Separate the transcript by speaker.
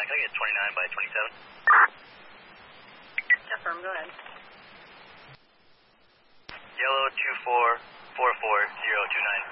Speaker 1: can I get 29 by 27?
Speaker 2: Affirm, go ahead.
Speaker 1: Yellow 2444029.